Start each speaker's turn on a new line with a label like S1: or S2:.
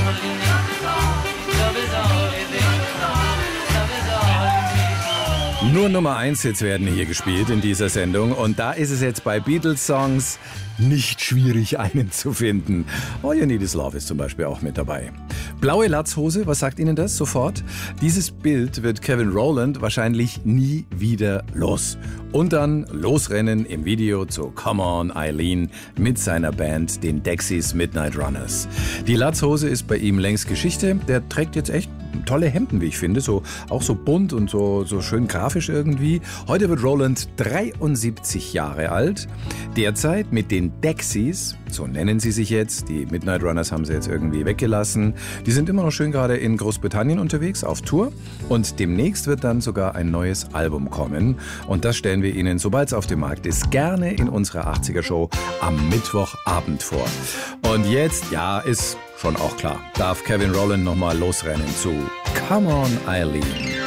S1: Nur Nummer 1 Hits werden hier gespielt in dieser Sendung und da ist es jetzt bei Beatles-Songs nicht schwierig, einen zu finden. All You Need Is Love ist zum Beispiel auch mit dabei. Blaue Latzhose, was sagt Ihnen das sofort? Dieses Bild wird Kevin Rowland wahrscheinlich nie wieder los. Und dann losrennen im Video zu Come On Eileen mit seiner Band, den Dexys Midnight Runners. Die Latzhose ist bei ihm längst Geschichte. Der trägt jetzt echt tolle Hemden, wie ich finde, auch so bunt und so schön grafisch irgendwie. Heute wird Rowland 73 Jahre alt. Derzeit mit den Dexys, so nennen sie sich jetzt, die Midnight Runners haben sie jetzt irgendwie weggelassen. Die sind immer noch schön gerade in Großbritannien unterwegs, auf Tour. Und demnächst wird dann sogar ein neues Album kommen. Und das stellen wir Ihnen, sobald es auf dem Markt ist, gerne in unserer 80er-Show am Mittwochabend vor. Und jetzt, ja, ist schon auch klar, darf Kevin Rowland nochmal losrennen zu Come On Eileen.